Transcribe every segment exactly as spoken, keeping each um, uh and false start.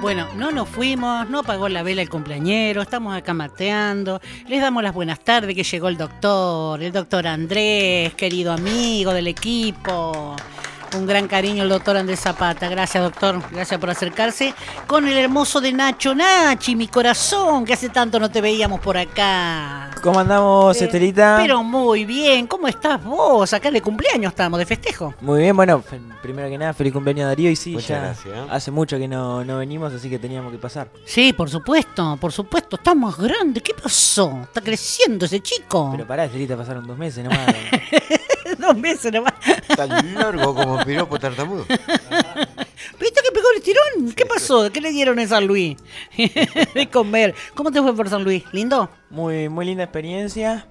Bueno, no nos fuimos, no apagó la vela el cumpleañero, estamos acá mateando, les damos las buenas tardes que llegó el doctor, el doctor Andrés, querido amigo del equipo. Un gran cariño el doctor Andrés Zapata. Gracias, doctor. Gracias por acercarse. Con el hermoso de Nacho. Nachi, mi corazón, que hace tanto no te veíamos por acá. ¿Cómo andamos, Eh, Estelita? Pero muy bien. ¿Cómo estás vos? Acá de cumpleaños estamos, de festejo. Muy bien, bueno, fe- primero que nada, feliz cumpleaños a Darío. Y sí, Muchas ya gracias. hace mucho que no, no venimos, así que teníamos que pasar. Sí, por supuesto, por supuesto. Está más grande. ¿Qué pasó? Está creciendo ese chico. Pero pará, Estelita, pasaron dos meses nomás. Dos meses nomás. Tan largo como piropo tartamudo. ¿Viste que pegó el estirón? ¿Qué pasó? ¿Qué le dieron en San Luis? De comer. ¿Cómo te fue por San Luis? ¿Lindo? Muy, muy linda experiencia.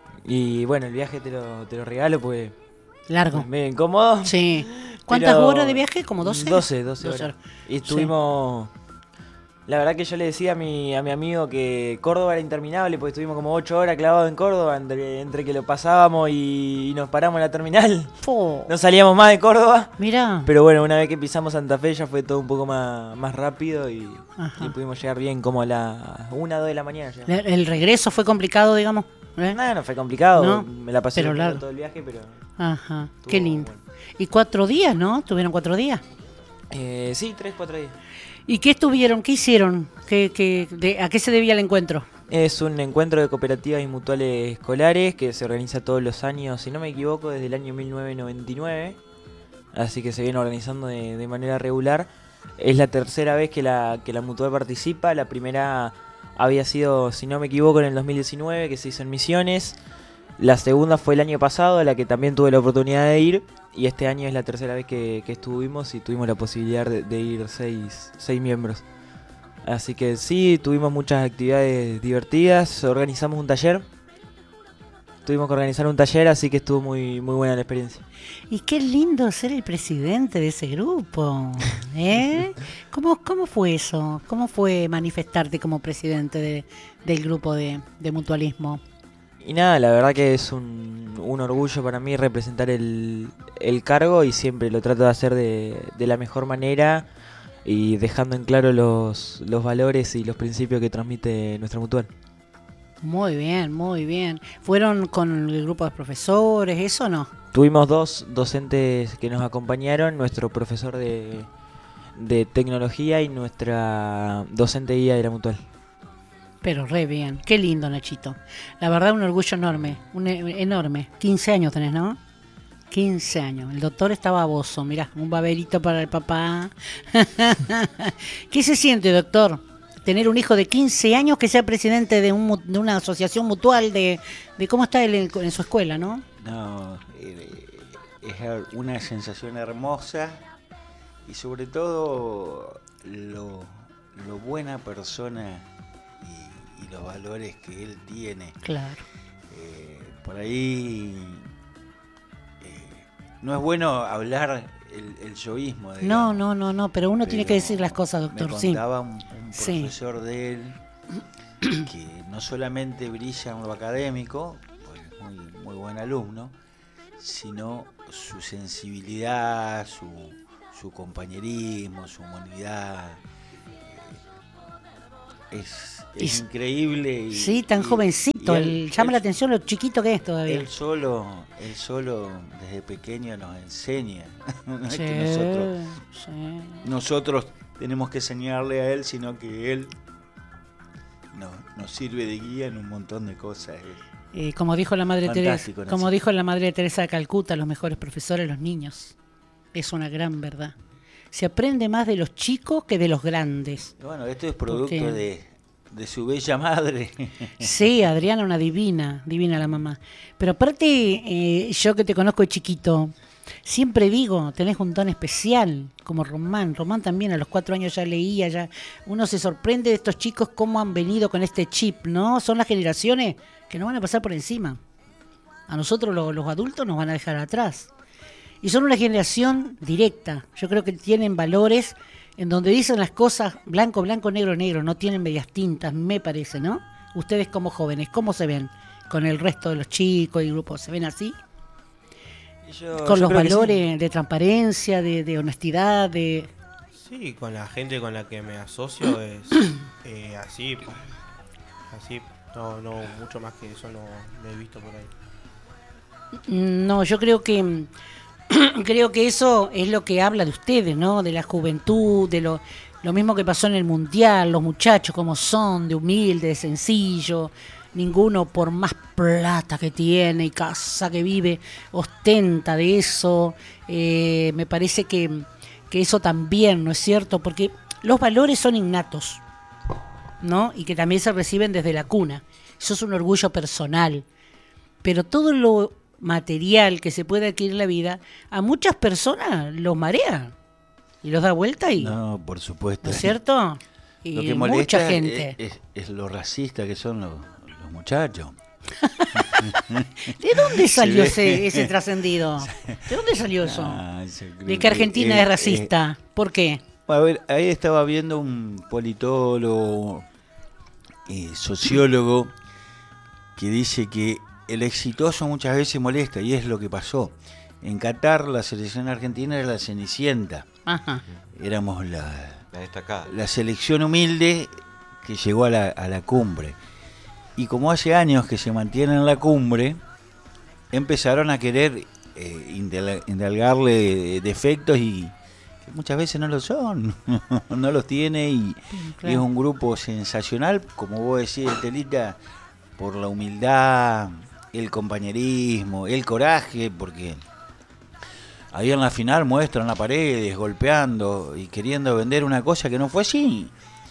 Y bueno, el viaje te lo, te lo regalo, pues Largo. medio incómodo. Sí. ¿Cuántas Pero horas de viaje? ¿Como doce? doce, doce doce horas. Y estuvimos... La verdad que yo le decía a mi, a mi amigo que Córdoba era interminable, porque estuvimos como ocho horas clavados en Córdoba, entre, entre que lo pasábamos y, y nos paramos en la terminal. Po. No salíamos más de Córdoba. Mirá. Pero bueno, una vez que pisamos Santa Fe ya fue todo un poco más, más rápido y, Ajá. y pudimos llegar bien como a las una, dos de la mañana. llegamos. El regreso fue complicado, digamos. ¿eh? Nada, no fue complicado, No, me la pasé pero bien largo. todo el viaje, pero... Ajá. Estuvo Qué lindo. bueno. Y cuatro días, ¿no? ¿Tuvieron cuatro días? Eh, sí, tres, cuatro días. ¿Y qué estuvieron? ¿Qué hicieron? ¿Qué, qué, de, ¿A qué se debía el encuentro? Es un encuentro de cooperativas y mutuales escolares que se organiza todos los años, si no me equivoco, desde el año mil novecientos noventa y nueve. Así que se viene organizando de, de manera regular. Es la tercera vez que la, que la mutual participa. La primera había sido, si no me equivoco, en el dos mil diecinueve, que se hizo en Misiones. La segunda fue el año pasado, a la que también tuve la oportunidad de ir. Y este año es la tercera vez que, que estuvimos y tuvimos la posibilidad de, de ir seis, seis miembros. Así que sí, tuvimos muchas actividades divertidas. Organizamos un taller. Tuvimos que organizar un taller, así que estuvo muy, muy buena la experiencia. Y qué lindo ser el presidente de ese grupo. ¿eh? ¿Cómo, ¿Cómo fue eso? ¿Cómo fue manifestarte como presidente de, del grupo de, de mutualismo? Y nada, la verdad que es un, un orgullo para mí representar el, el cargo y siempre lo trato de hacer de, de la mejor manera y dejando en claro los, los valores y los principios que transmite nuestra mutual. Muy bien, muy bien. ¿Fueron con el grupo de profesores, eso o no? Tuvimos dos docentes que nos acompañaron, nuestro profesor de, de tecnología y nuestra docente guía de la mutual. Pero re bien. Qué lindo, Nachito. La verdad, un orgullo enorme. Un e- enorme. quince años tenés, ¿no? quince años. El doctor está baboso. Mirá, un baberito para el papá. ¿Qué se siente, doctor? Tener un hijo de quince años que sea presidente de, un, mu- de una asociación mutual de, de cómo está él en, en su escuela, ¿no? No, eh, es una sensación hermosa y sobre todo lo, lo buena persona y, y los valores que él tiene. Claro. Eh, por ahí eh, no es bueno hablar el, el yoísmo. No, digamos, no, no, no, pero uno tiene que pero decir las cosas, doctor, Me sí. contaba un, un Sí. profesor de él que no solamente brilla en lo académico, porque es muy, muy buen alumno, sino su sensibilidad, su, su compañerismo, su humanidad. eh, Es, es Y- increíble. Y, Sí, tan y- jovencito. y el- él- llama él- la atención lo chiquito que es todavía. Él solo, él solo desde pequeño nos enseña. No es Sí, que nosotros, sí. nosotros tenemos que enseñarle a él, sino que él nos, nos sirve de guía en un montón de cosas. Eh, como dijo la madre Teresa, Fantástico, Nancy. como dijo la madre Teresa de Calcuta, los mejores profesores los niños. Es una gran verdad. Se aprende más de los chicos que de los grandes. Y bueno, esto es producto qué? de, de su bella madre. Sí, Adriana, una divina, divina la mamá. Pero aparte, eh, yo que te conozco de chiquito, siempre digo, tenés un don especial, como Román. Román también a los cuatro años ya leía, ya uno se sorprende de estos chicos cómo han venido con este chip, ¿no? Son las generaciones que nos van a pasar por encima. A nosotros los, los adultos nos van a dejar atrás. Y son una generación directa. Yo creo que tienen valores en donde dicen las cosas blanco, blanco, negro, negro. No tienen medias tintas, me parece, ¿no? Ustedes como jóvenes, ¿cómo se ven con el resto de los chicos y grupos? ¿Se ven así? Yo- Con yo los creo que sí. valores de transparencia, de, de honestidad, de... Sí, con la gente con la que me asocio es eh, así, así, no, no, mucho más que eso no, no he visto por ahí. No, yo creo que creo que eso es lo que habla de ustedes, ¿no? De la juventud, de lo, lo mismo que pasó en el Mundial, los muchachos como son, de humilde, de sencillo, ninguno por más plata que tiene y casa que vive, ostenta de eso. Eh, me parece que, que eso también, ¿no es cierto? Porque los valores son innatos, ¿no? Y que también se reciben desde la cuna. Eso es un orgullo personal. Pero todo lo material que se puede adquirir en la vida, a muchas personas los marea y los da vuelta y, No, por supuesto. ¿no es cierto? Y Lo que mucha molesta gente. es, es, es lo racista que son los, los muchachos. ¿De dónde salió ve. ese, ese trascendido? ¿De dónde salió eso? Ah, yo creo De que Argentina eh, es racista. ¿Por qué? eh, a ver, ahí estaba viendo un politólogo, eh, sociólogo, que dice que el exitoso muchas veces molesta, y es lo que pasó. En Qatar la selección argentina era la cenicienta. Ajá. Éramos la, La destacada. la selección humilde que llegó a la, a la cumbre. Y como hace años que se mantiene en la cumbre, empezaron a querer eh, indel- indalgarle defectos y que muchas veces no lo son, no los tiene y, claro. y es un grupo sensacional, como vos decís, Telita, por la humildad, el compañerismo, el coraje, porque ahí en la final muestran a Paredes golpeando y queriendo vender una cosa que no fue así.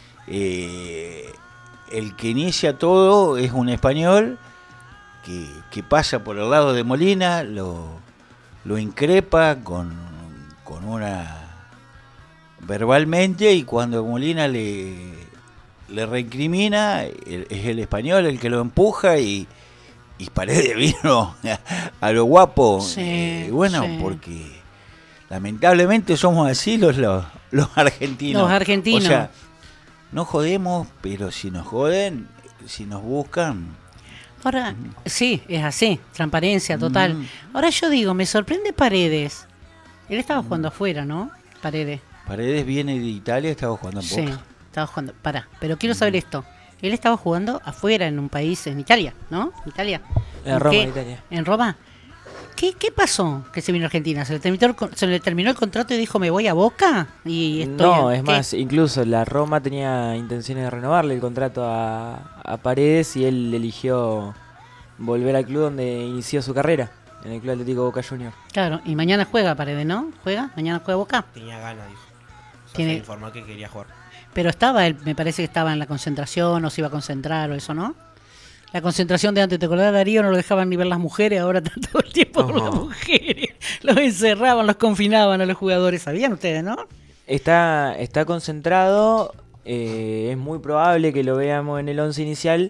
Eh, el que inicia todo es un español que, que pasa por el lado de Molina, lo, lo increpa con, con una verbalmente, y cuando Molina le, le recrimina, el, es el español el que lo empuja y, y Paredes vino a lo guapo. Sí, eh, bueno, sí. porque lamentablemente somos así los, los, los argentinos. Los argentinos. O sea, no jodemos, pero si nos joden, si nos buscan... Ahora, sí, es así, transparencia total. Mm. Ahora yo digo, me sorprende Paredes. Él estaba jugando afuera, ¿no? Paredes. Paredes viene de Italia, estaba jugando en Sí, Boca. estaba jugando. Pará, pero quiero saber esto. Él estaba jugando afuera en un país, en Italia, ¿no? Italia. En Roma, qué? Italia. En Roma. ¿Qué, ¿Qué pasó que se vino a Argentina? ¿Se le, terminó, el con- ¿Se le terminó el contrato y dijo me voy a Boca? Y estoy No, en- es ¿qué? más, incluso la Roma tenía intenciones de renovarle el contrato a, a Paredes y él eligió volver al club donde inició su carrera, en el Club Atlético Boca Juniors. Claro, y mañana juega Paredes, ¿no? ¿Juega? ¿Mañana juega Boca? Tenía ganas, dijo. O sea, Tiene- se informó que quería jugar. Pero estaba, él, me parece que estaba en la concentración o se iba a concentrar o eso, ¿no? La concentración de antes, ¿te acordás, Darío? No lo dejaban ni ver las mujeres, ahora está todo el tiempo con las mujeres. Los encerraban, los confinaban a los jugadores, ¿sabían ustedes, no? Está, está concentrado, eh, es muy probable que lo veamos en el once inicial,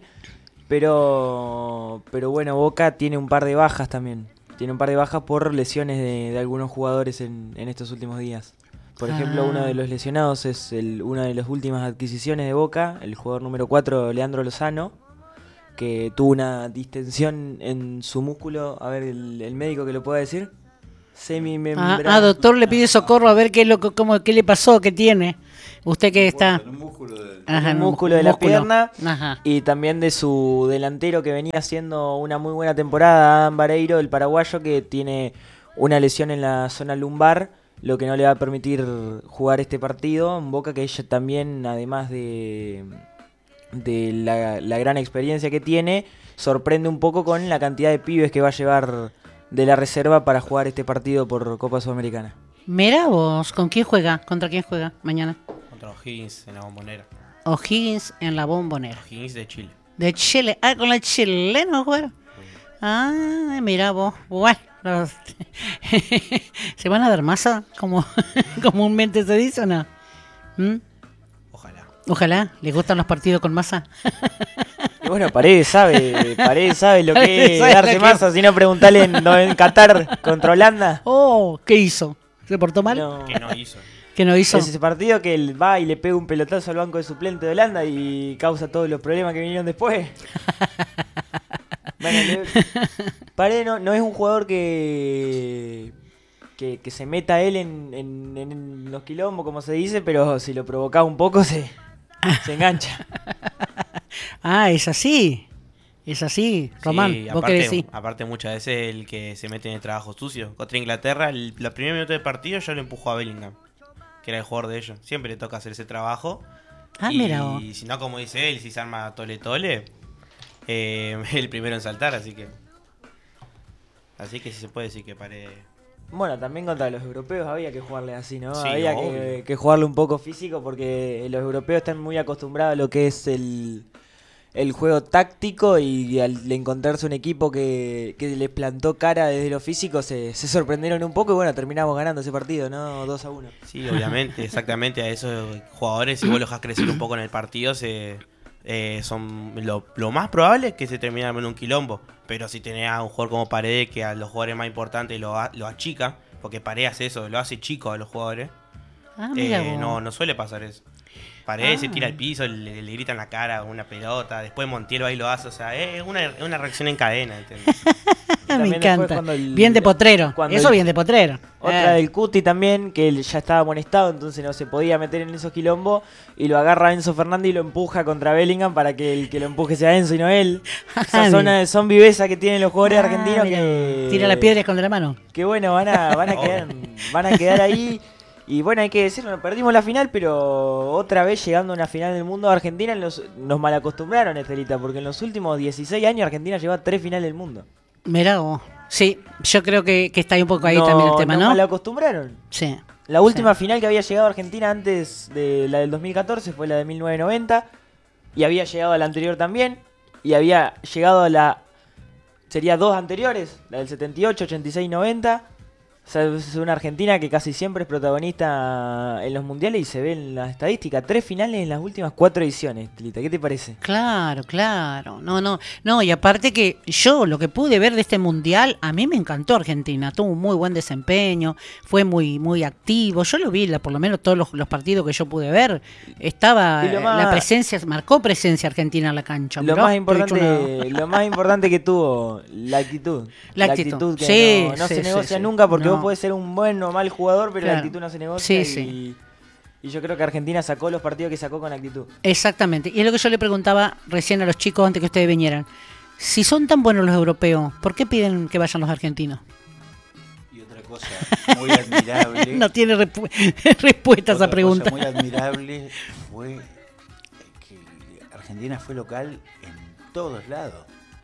pero, pero bueno, Boca tiene un par de bajas también. Tiene un par de bajas por lesiones de, de algunos jugadores en, en estos últimos días. Por ejemplo, Ah. uno de los lesionados es el, una de las últimas adquisiciones de Boca, el jugador número cuatro, Leandro Lozano, que tuvo una distensión en su músculo. A ver, el, el médico que lo pueda decir. Ah, Semimembrana. ah, doctor le pide socorro a ver qué, es lo, que- cómo, qué le pasó, qué tiene. Usted que está... Un músculo de... Ajá, un un músculo de la músculo. pierna. Ajá. Y también de su delantero que venía haciendo una muy buena temporada, Adam Vareiro, el paraguayo, que tiene una lesión en la zona lumbar, lo que no le va a permitir jugar este partido. En Boca, que ella también, además de, de la, la gran experiencia que tiene, sorprende un poco con la cantidad de pibes que va a llevar de la reserva para jugar este partido por Copa Sudamericana. Mirá vos, ¿con quién juega? ¿Contra quién juega mañana? Contra O'Higgins en la Bombonera. O'Higgins en la Bombonera. O'Higgins de Chile. De Chile. Ah, con la chilena juega. Ah, mira vos. Bueno, los- ¿se van a dar masa? Como comúnmente se dice o no? ¿Mm? Ojalá. Ojalá, ¿les gustan los partidos con masa? Y bueno, Paredes sabe, Paredes sabe lo Paredes que es sabe lo darse que- masa, si no preguntarle en, no, en Qatar contra Holanda. Oh, ¿qué hizo? ¿Se portó mal? No. Que no hizo. ¿Qué no hizo? Es ese partido que él va y le pega un pelotazo al banco de suplente de Holanda y causa todos los problemas que vinieron después. Bueno, le- Paredes no, no es un jugador que que, que se meta él en, en, en los quilombos, como se dice, pero si lo provocás un poco se, se engancha. Ah, es así. Es así, Román. Sí, ¿Vos qué decís? aparte, aparte muchas veces el que se mete en el trabajo sucio. Contra Inglaterra, el, la primera minuto del partido yo lo empujo a Bellingham, que era el jugador de ellos. Siempre le toca hacer ese trabajo. Ah, y mira vos. si no, como dice él, si se arma tole tole, eh, el primero en saltar, así que... Así que sí se puede decir que pare... Bueno, también contra los europeos había que jugarle así, ¿no? Sí, había obvio. que, que jugarle un poco físico porque los europeos están muy acostumbrados a lo que es el, el juego táctico y al encontrarse un equipo que, que les plantó cara desde lo físico se, se sorprendieron un poco y bueno, terminamos ganando ese partido, ¿no? dos a uno. Sí, obviamente, exactamente a esos jugadores, si vos los dejás crecer un poco en el partido, se eh, son lo, lo más probable es que se termine en un quilombo. Pero si tenés a un jugador como Paredes, que a los jugadores más importantes lo, a- lo achica, porque Paredes hace eso, lo hace chico a los jugadores, Ah, mira eh, vos. no, no suele pasar eso. Paredes se Ah. tira al piso, le, le grita en la cara una pelota, después Montiel va y lo hace, o sea, es una, es una reacción en cadena, ¿entendés? Ah, me También después encanta. cuando el- Bien de potrero. cuando Eso el- bien de potrero. Otra Eh. del Cuti también, que él ya estaba amonestado, entonces no se podía meter en esos quilombos. Y lo agarra Enzo Fernández y lo empuja contra Bellingham para que el que lo empuje sea Enzo y no él. Esa Ah, zona de son viveza que tienen los jugadores Ah, argentinos mira. que... Tira la piedra con la mano. Que bueno, van a, van a, quedar, van a quedar ahí. Y bueno, hay que decirlo, perdimos la final, pero otra vez llegando a una final del mundo, Argentina nos, nos malacostumbraron, Estelita, porque en los últimos dieciséis años Argentina lleva tres finales del mundo. Mirá vos. Sí, yo creo que, que está ahí un poco ahí No, también el tema, nos ¿no? malacostumbraron. Sí. La última Sí. final que había llegado a Argentina antes de la del dos mil catorce fue la de mil novecientos noventa. Y había llegado a la anterior también. Y había llegado a la... Sería dos anteriores, la del setenta y ocho, ochenta y seis, noventa. O sea, es una Argentina que casi siempre es protagonista en los mundiales y se ve en la estadística. Tres finales en las últimas cuatro ediciones, Tilita. ¿Qué te parece? Claro, claro. No, no, no, y aparte que yo lo que pude ver de este mundial, a mí me encantó Argentina, tuvo un muy buen desempeño, fue muy muy activo. Yo lo vi, la- por lo menos todos los, los partidos que yo pude ver, estaba Y lo eh, más- la presencia, marcó presencia Argentina en la cancha. Lo mirá, más te he dicho importante, lo más importante que tuvo, la actitud. La actitud. que Sí, no, no sí, se sí, negocia sí. nunca porque No. vos podés ser un buen o mal jugador, pero la Claro. actitud no se negocia. Sí, y, sí. y yo creo que Argentina sacó los partidos que sacó con actitud. Exactamente. Y es lo que yo le preguntaba recién a los chicos antes que ustedes vinieran. Si son tan buenos los europeos, ¿por qué piden que vayan los argentinos? Y otra cosa muy admirable. No tiene repu- respuesta a esa otra pregunta. cosa muy admirable fue que Argentina fue local en todos lados.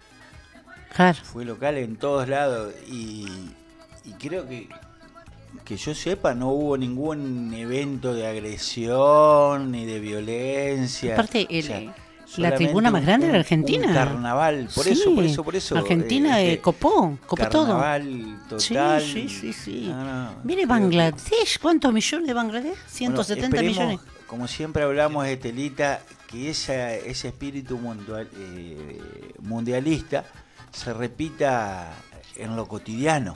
Claro. Fue local en todos lados y, y creo que que yo sepa no hubo ningún evento de agresión ni de violencia. Aparte, el- O sea, la solamente tribuna más grande un- era Argentina. un carnaval, por Sí, eso, por eso, por eso. Argentina eh, eh, copó, copó todo. carnaval total. Sí, sí, sí, sí. No, no, Mire creo que- Bangladesh, ¿cuántos millones de Bangladesh? ciento setenta Bueno, esperemos, millones. como siempre hablamos de Telita, que esa, ese espíritu mundial, eh, mundialista se repita en lo cotidiano.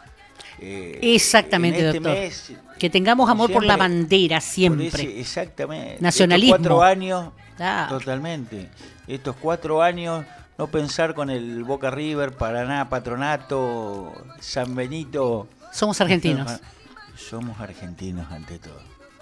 Eh, Exactamente, en este doctor. mes, Que tengamos amor por la siempre, bandera por siempre. ese- exactamente. Nacionalismo. Estos cuatro años, Claro. totalmente. Estos cuatro años, no pensar con el Boca River, Paraná, Patronato, San Benito. Somos argentinos. Somos argentinos ante todo.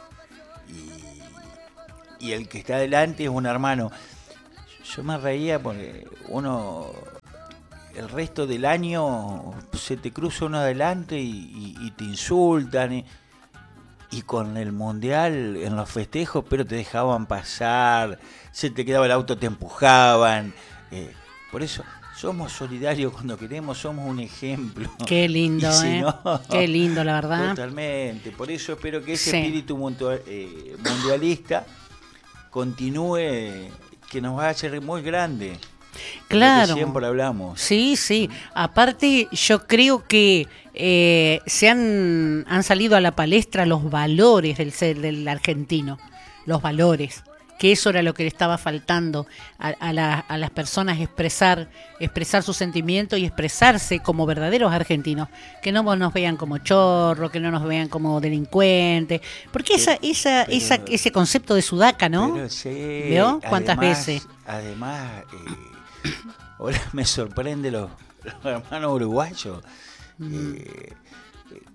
Y, y el que está adelante es un hermano. Yo me reía porque uno, el resto del año, se te cruza uno adelante y, y- y te insultan. Y, y con el mundial, en los festejos, pero te dejaban pasar, se te quedaba el auto, te empujaban. Eh, por eso, somos solidarios cuando queremos, somos un ejemplo. Qué lindo, Y si ¿eh? no, Qué lindo, la verdad. Totalmente. Por eso espero que ese Sí. espíritu mundial- eh, mundialista continúe, que nos va a hacer muy grande. Claro. Lo que siempre hablamos. Sí, sí. Aparte, yo creo que eh, se han, han salido a la palestra los valores del ser del argentino, los valores. Que eso era lo que le estaba faltando a, a, la- a las personas, expresar, expresar sus sentimientos y expresarse como verdaderos argentinos. Que no nos vean como chorros, que no nos vean como delincuentes. Porque esa, esa, pero- esa, ese concepto de sudaca, ¿no? Pero sí, ¿Vio? ¿Cuántas además- veces? Además, eh, ahora me sorprende los, los hermanos uruguayos. Mm. Eh, eh,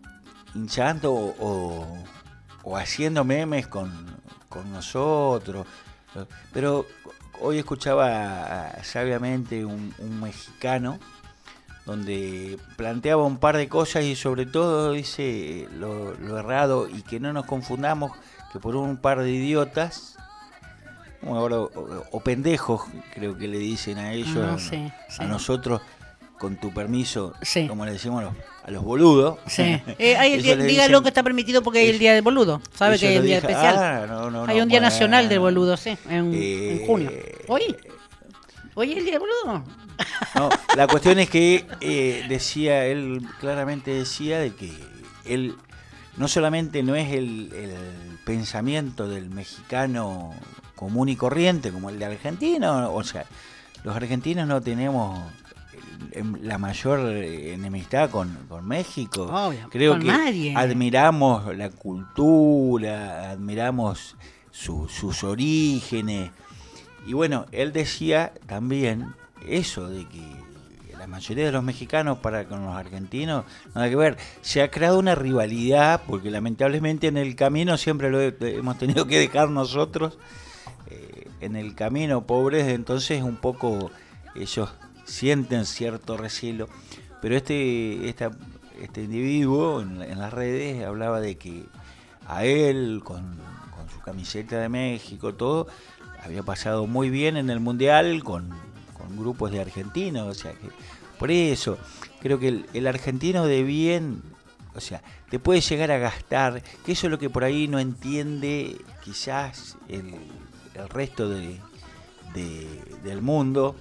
hinchando o, o, o haciendo memes con, con nosotros. Pero hoy escuchaba sabiamente un, un mexicano donde planteaba un par de cosas y sobre todo dice lo, lo errado y que no nos confundamos que por un par de idiotas o, o, o pendejos creo que le dicen a ellos, Ah, a, sí, sí. a nosotros con tu permiso, Sí. como le decimos a los, a los boludos. Sí. Eh, hay el Ellos día- le dígalo dicen- que está permitido porque hay el día del boludo. ¿Sabe ellos que hay lo un día dije- especial? ah, no, no, hay no, un día bueno. nacional del boludo, sí, en, Eh, en junio. ¿Hoy? ¿Hoy es el día del boludo? No, la cuestión es que eh, decía, él claramente decía de que él no solamente no es el, el pensamiento del mexicano común y corriente como el de argentino, o sea, los argentinos no tenemos la mayor enemistad con, con México. Obvio, Creo con que nadie. admiramos la cultura, admiramos su- sus orígenes. Y bueno, él decía también eso de que la mayoría de los mexicanos para con los argentinos, nada que ver. Se ha creado una rivalidad, porque lamentablemente en el camino siempre lo he- hemos tenido que dejar nosotros, eh, en el camino, pobres, entonces un poco ellos sienten cierto recelo. Pero este, esta, este individuo en, en las redes hablaba de que a él, con, con su camiseta de México, todo, había pasado muy bien en el Mundial con, con grupos de argentinos, o sea que por eso creo que el, el argentino de bien, o sea, te puede llegar a gastar, que eso es lo que por ahí no entiende quizás el, el resto de, de- del mundo.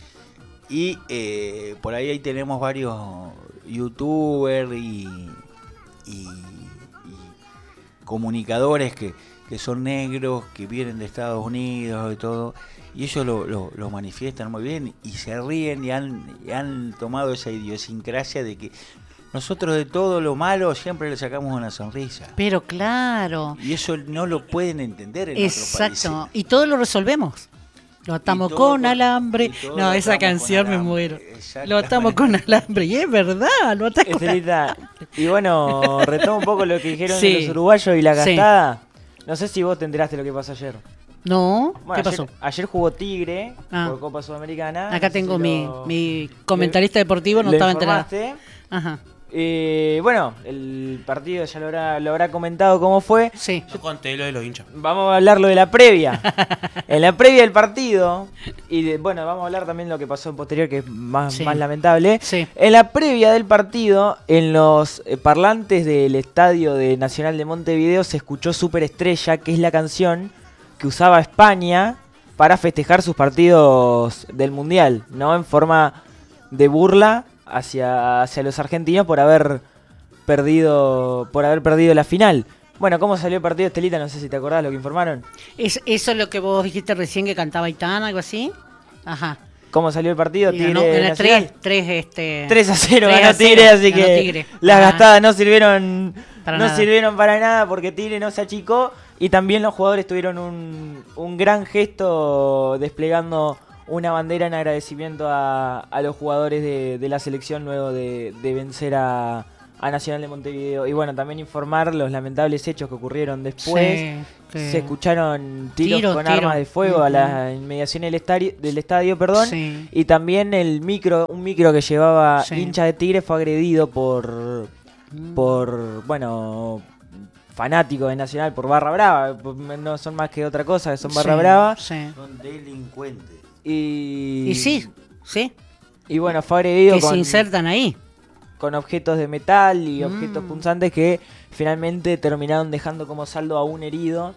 Y eh, por ahí, ahí tenemos varios youtubers y, y, y comunicadores que, que son negros, que vienen de Estados Unidos y todo, y ellos lo, lo, lo manifiestan muy bien y se ríen y han, y han tomado esa idiosincrasia de que nosotros de todo lo malo siempre le sacamos una sonrisa. Pero claro. Y eso no lo pueden entender en otros países. Exacto. Y todo lo resolvemos. Lo atamos todo con con- alambre. y todo No, lo esa atamos con canción me alambre, muero. exactamente. Lo atamos con alambre. Y es verdad, lo atamos con alambre. Estelita, y bueno, retomo un poco lo que dijeron Sí. de los uruguayos y la Sí. gastada. No sé si vos te enteraste de lo que pasó ayer. No, Bueno, ¿qué ayer, pasó? ayer jugó Tigre Ah. por Copa Sudamericana. Acá no sé tengo si mi, lo- mi comentarista deportivo, no ¿lo estaba enterado. informaste? Ajá. Eh, bueno, el partido ya lo habrá, lo habrá comentado cómo fue. Sí. Yo conté lo de los hinchas. Vamos a hablar lo de la previa. En la previa del partido, y de- bueno, vamos a hablar también lo que pasó en posterior, que es más, Sí. más lamentable. Sí. En la previa del partido, en los eh, parlantes del estadio de Nacional de Montevideo se escuchó Superestrella, que es la canción que usaba España para festejar sus partidos del Mundial, ¿no? En forma de burla hacia, hacia los argentinos por haber perdido por haber perdido la final. Bueno, ¿cómo salió el partido, Estelita? No sé si te acordás lo que informaron. ¿Es, ¿Eso es lo que vos dijiste recién que cantaba Aitana, algo así? Ajá. ¿Cómo salió el partido? Y Tigre ganó, gana Nacional. tres, tres, este... tres a cero tres a ganó cero, Tigre, así ganó que Tigre. las Ajá. gastadas no sirvieron Para no nada. sirvieron para nada porque Tigre no se achicó y también los jugadores tuvieron un, un gran gesto desplegando una bandera en agradecimiento a, a los jugadores de, de la selección luego de, de vencer a, a Nacional de Montevideo. Y bueno, también informar los lamentables hechos que ocurrieron después. Sí, que- Se escucharon tiros Tiro, con tiro. armas de fuego Ujú. a las inmediaciones del estadio, del estadio, perdón. Sí. Y también el micro, un micro que llevaba Sí. hincha de Tigre fue agredido por, Mm. por, bueno, fanáticos de Nacional, por Barra Brava. No son más que otra cosa, son Barra Sí, Brava. Sí. Son delincuentes. Y, Y sí, sí, y bueno, fue agredido que se con, insertan ahí. con objetos de metal y Mm. objetos punzantes que finalmente terminaron dejando como saldo a un herido.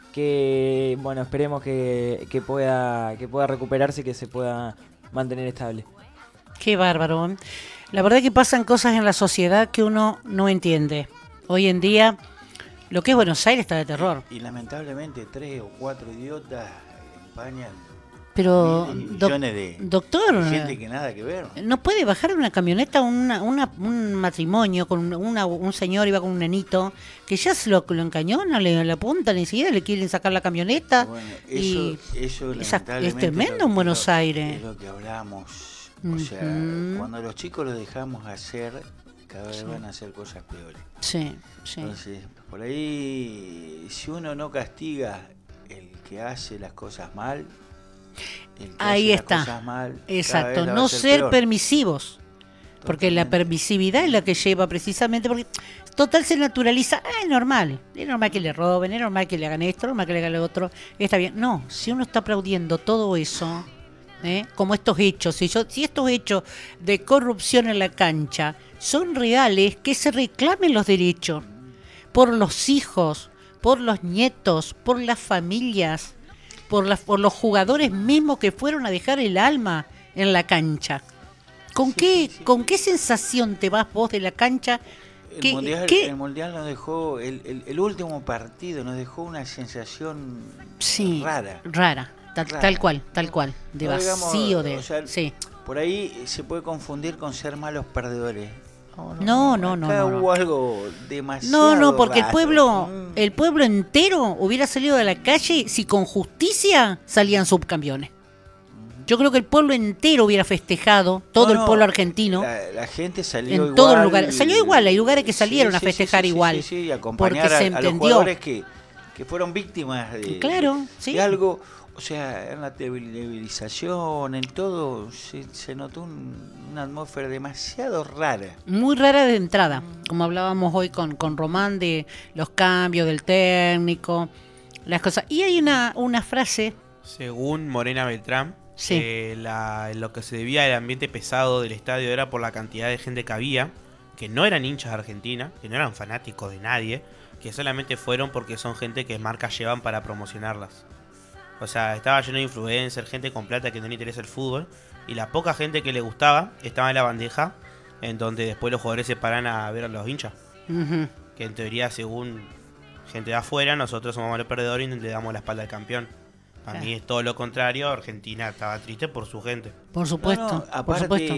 Que bueno, esperemos que, que pueda que pueda recuperarse y que se pueda mantener estable. Qué bárbaro. La verdad que pasan cosas en la sociedad que uno no entiende. Hoy en día, lo que es Buenos Aires está de terror. Y lamentablemente tres o cuatro idiotas empañan Pero, miles y doc- millones de, doctor, de gente que nada que ver. ¿no puede bajar de una camioneta una, una- un matrimonio con una- una- un señor iba con un nenito que ya se lo, lo encañona, le, le apuntan enseguida, le quieren sacar la camioneta? Bueno, y eso, eso esa- es lamentablemente tremendo lo- en Buenos lo- Aires. Es lo que hablamos. O sea, Ujú. cuando los chicos los dejamos hacer, cada vez Sí. van a hacer cosas peores. Sí, sí. Entonces, por ahí, si uno no castiga el que hace las cosas mal, el que Ahí hace está. las cosas mal, cada Exacto, vez la va a no hacer ser peor. permisivos. Porque la Totalmente. permisividad es la que lleva precisamente, porque total se naturaliza, ah, es normal, es normal que le roben, es normal que le hagan esto, es normal que le hagan lo otro, está bien. No, si uno está aplaudiendo todo eso, ¿eh? Como estos hechos, si, yo, si estos hechos de corrupción en la cancha son reales, que se reclamen los derechos por los hijos, por los nietos, por las familias, por, las, por los jugadores mismos que fueron a dejar el alma en la cancha. ¿Con, Sí, qué, sí, sí. ¿Con qué sensación te vas vos de la cancha? El ¿Qué- mundial, qué- el mundial nos dejó, el, el, el último partido nos dejó una sensación Sí, rara. rara, tal, Rara. tal cual, tal cual, de No, digamos, vacío, de... o sea, sí. Por ahí se puede confundir con ser malos perdedores. No, no, no, Acá no, no. hubo algo demasiado No, no, porque el raro. pueblo, Mm. el pueblo entero hubiera salido de la calle si con justicia salían subcampeones. Yo creo que el pueblo entero hubiera festejado, todo No, el no, pueblo argentino, La, la gente salió en igual. todos los lugares. Salió igual, hay lugares que salieron a sí, festejar sí, sí, igual, Sí, sí, y acompañar porque se a, a los entendió. jugadores que, que fueron víctimas de, Claro, de- sí. de algo. O sea, en la televisación, en todo, se, se notó un- una atmósfera demasiado rara. Muy rara de entrada, como hablábamos hoy con, con Román de los cambios del técnico, las cosas. Y hay una, una frase, Según Morena Beltrán, Sí. eh, la- lo que se debía al ambiente pesado del estadio era por la cantidad de gente que había, que no eran hinchas de Argentina, que no eran fanáticos de nadie, que solamente fueron porque son gente que marcas llevan para promocionarlas. O sea, estaba lleno de influencers, gente con plata que no le interesa el fútbol, y la poca gente que le gustaba estaba en la bandeja, en donde después los jugadores se paran a ver a los hinchas. ujú, Que en teoría, según gente de afuera, nosotros somos malos perdedores y le damos la espalda al campeón. Para Claro. mí es todo lo contrario, Argentina estaba triste por su gente. por supuesto, No, no, por aparte, supuesto.